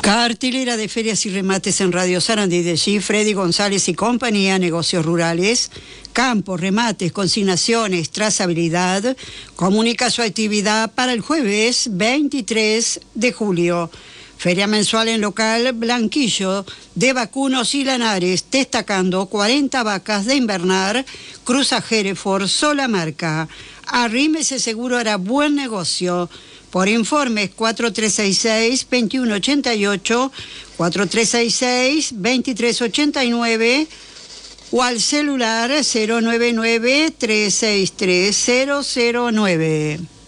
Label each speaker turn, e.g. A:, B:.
A: Cartelera de ferias y remates en Radio Sarandí de G. Freddy González y compañía, negocios rurales, campos, remates, consignaciones, trazabilidad. Comunica su actividad para el jueves 23 de julio. Feria mensual en local Blanquillo de vacunos y lanares, destacando 40 vacas de invernar, Cruza Hereford, sola marca. Arrímese seguro, hará buen negocio. Por informes 4366-2188, 4366-2389 o al celular 099-363-009.